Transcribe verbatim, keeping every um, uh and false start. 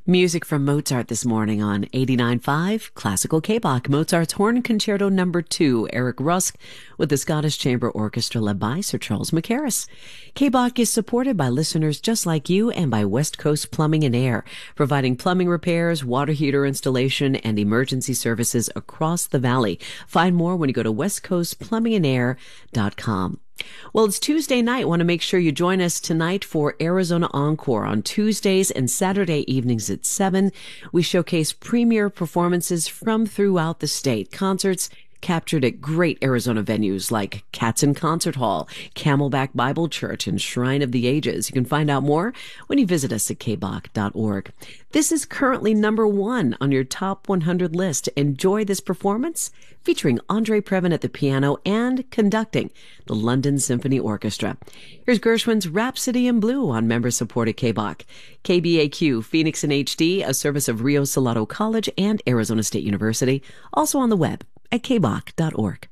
Music from Mozart this morning on eighty-nine point five Classical K-Bach. Mozart's Horn Concerto Number two, Eric Rusk with the Scottish Chamber Orchestra led by Sir Charles Mackerras. K-Bach is supported by listeners just like you and by West Coast Plumbing and Air, providing plumbing repairs, water heater installation, and emergency services across the valley. Find more when you go to west coast plumbing and air dot com. Well, it's Tuesday night. Want to make sure you join us tonight for Arizona Encore on Tuesdays and Saturday evenings at seven. We showcase premier performances from throughout the state. Concerts captured at great Arizona venues like Katzen Concert Hall, Camelback Bible Church, and Shrine of the Ages. You can find out more when you visit us at k bach dot org. This is currently number one on your top one hundred list. Enjoy this performance featuring Andre Previn at the piano and conducting the London Symphony Orchestra. Here's Gershwin's Rhapsody in Blue on member-supported K-Bach. K B A Q, Phoenix in H D, a service of Rio Salado College and Arizona State University, also on the web at k bach dot org.